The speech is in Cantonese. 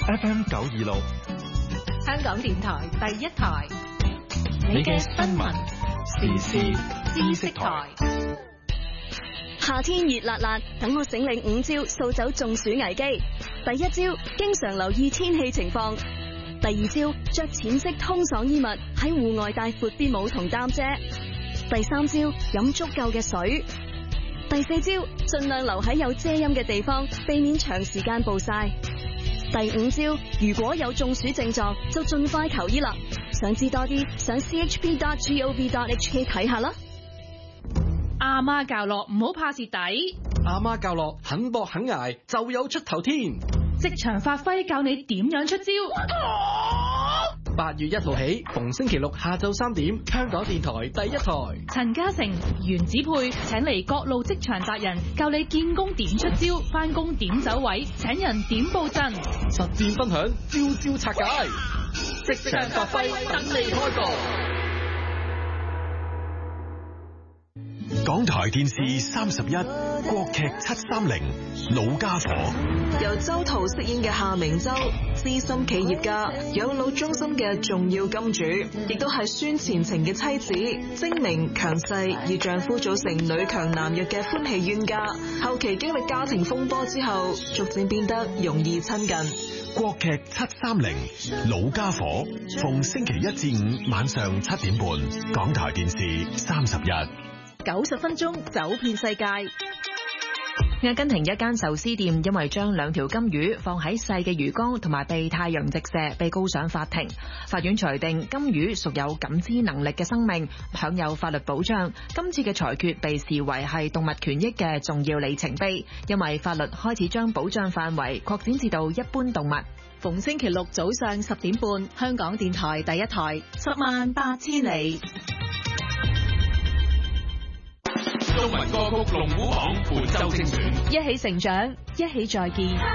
FM 926， 香港電台第一台，你嘅新聞時事知識台。 夏天熱辣辣，等我醒領5招掃走中暑危機。第一招，經常留意天氣情況。第二招，着淺色通爽衣物，喺戶外帶闊啲帽同擔遮。第三招，飲足夠嘅水。第四招，盡量留喺有遮陰嘅地方，避免長時間暴曬。第五招，如果有中暑症狀，就盡快求醫啦。想知多啲，上 chp.gov.hk 睇下啦。 阿媽教落唔好怕蝕底， 阿媽教落肯搏肯捱就有出頭天。 職場發揮教你點樣出招。 8月1號起，逢星期六下晝3點，香港電台第一台。 陳嘉誠、袁子佩請嚟各路職場達人，教你見工點出招，返工點走位，請人點布陣， 實戰分享，招招拆解，職場發揮等你開講。 港台電視31國劇730老家伙， 由周濤飾演嘅夏明洲，資深企業家，養老中心嘅重要金主，亦都係孫前程嘅妻子，精明強勢，與丈夫組成女強男弱嘅歡喜冤家。後期經歷家庭風波之後，逐漸變得容易親近。 國劇730老家伙，逢星期1至5晚上7點半，港台電視31。 90分鐘走遍世界。 阿根廷一間壽司店因為將2條金魚放喺細嘅魚缸同埋被太陽直射，被告上法庭。法院裁定金魚屬有感知能力嘅生命，享有法律保障。今次嘅裁決被視為係動物權益嘅重要里程碑，因為法律開始將保障範圍擴展至到一般動物。 逢星期六早上10點半，香港電台第一台，108000里。 中文歌曲龍虎榜本周精選， 一起成長，一起再見。